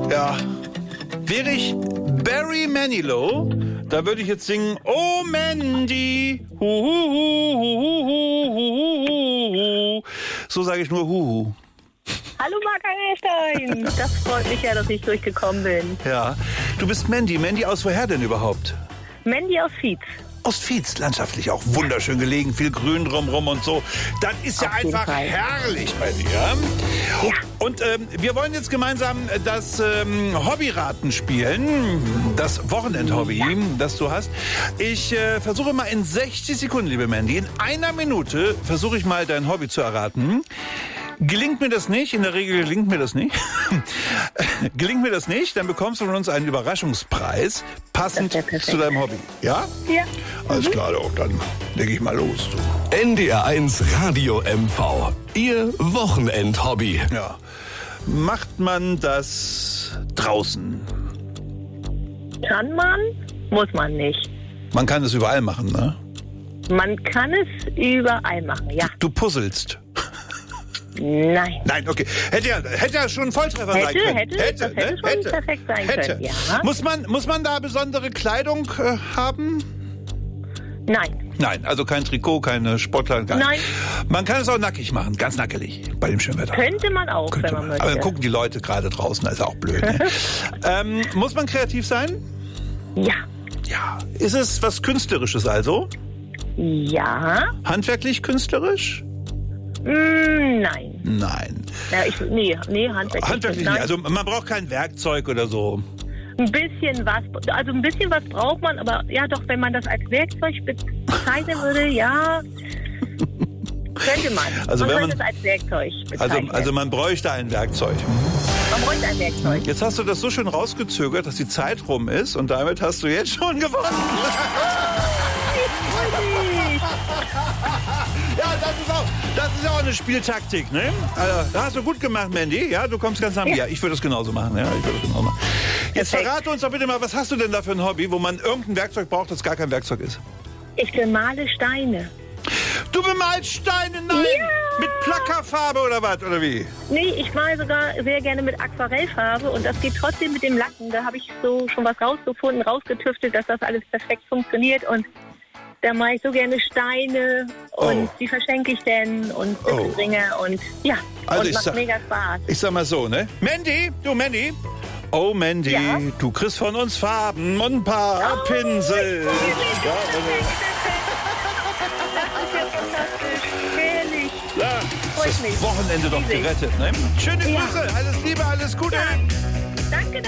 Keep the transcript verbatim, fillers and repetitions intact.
Ja. Wäre ich Barry Manilow, da würde ich jetzt singen, oh Mandy, hu, hu, hu, hu, hu, hu, hu. So sage ich nur Huhu. Hallo Marc Engelstein, das freut mich ja, dass ich durchgekommen bin. Ja, du bist Mandy. Mandy aus woher denn überhaupt? Mandy aus Fietz. Aus Fietz, landschaftlich auch wunderschön gelegen, viel Grün drumherum und so. Das ist ja Auf jeden einfach Fall. herrlich bei dir. Ja. Und ähm, wir wollen jetzt gemeinsam das ähm, Hobbyraten spielen, das Wochenend-Hobby, das du hast. Ich äh, versuche mal in sechzig Sekunden, liebe Mandy, in einer Minute versuche ich mal dein Hobby zu erraten. Gelingt mir das nicht, in der Regel gelingt mir das nicht, gelingt mir das nicht, dann bekommst du von uns einen Überraschungspreis, passend zu deinem Hobby. Ja? Ja. Alles klar, doch, dann leg ich mal los. Du. N D R eins Radio M V. Ihr Wochenend-Hobby. Ja. Macht man das draußen? Kann man, muss man nicht. Man kann es überall machen, ne? Man kann es überall machen, ja. Du puzzelst. Nein. Nein, okay. Hätte ja, hätte ja schon ein Volltreffer sein Hätte, können. hätte, das hätte schon perfekt sein können, ja. Muss man, muss man da besondere Kleidung äh, haben? Nein. Nein, also kein Trikot, keine Sportkleidung, gar Nein. nicht. Man kann es auch nackig machen, ganz nackelig, bei dem schönen Wetter. Könnte man auch, Könnte wenn man man. möchte. Aber dann gucken die Leute gerade draußen, das ist auch blöd. Ne? ähm, muss man kreativ sein? Ja. Ja. Ist es was Künstlerisches also? Ja. Handwerklich künstlerisch? Mm, nein. Nein. Ja, ich, nee, nee, handwerklich. Handwerklich nein. nicht. Also man braucht kein Werkzeug oder so. Ein bisschen was, also ein bisschen was braucht man, aber ja doch, wenn man das als Werkzeug bezeichnen würde, ja, könnte man. Also man wenn könnte man- es als Werkzeug Also, bezeichnen. also man bräuchte ein Werkzeug. man bräuchte ein Werkzeug. Jetzt hast du das so schön rausgezögert, dass die Zeit rum ist und damit hast du jetzt schon gewonnen. Ja, das ist auch, das ist auch eine Spieltaktik, ne? Also, da hast du gut gemacht, Mandy. Ja, du kommst ganz nach mir. Ja. Ich würde es genauso machen. Ja, ich würde es genauso machen. Jetzt Perfekt. verrate uns doch bitte mal, was hast du denn da für ein Hobby, wo man irgendein Werkzeug braucht, das gar kein Werkzeug ist? Ich bemale Steine. Du bemalst Steine, nein! Ja. Mit Plackerfarbe oder was, oder wie? Nee, ich male sogar sehr gerne mit Aquarellfarbe und das geht trotzdem mit dem Lacken. Da habe ich so schon was rausgefunden, rausgetüftelt, dass das alles perfekt funktioniert und da mache ich so gerne Steine und Oh. die verschenke ich dann und Oh. Ringe und ja, Also und ich macht sag- mega Spaß. Ich sag mal so, ne? Dandy, du Mandy. Oh Mandy, Ja? du kriegst von uns Farben und ein paar Oh, Pinsel. Das Ja, ist ja fantastisch. Herrlich. ja, Freut das mich. Wochenende doch Riesig. gerettet, ne? Schöne Ja. Grüße, alles Liebe, alles Gute. Ja.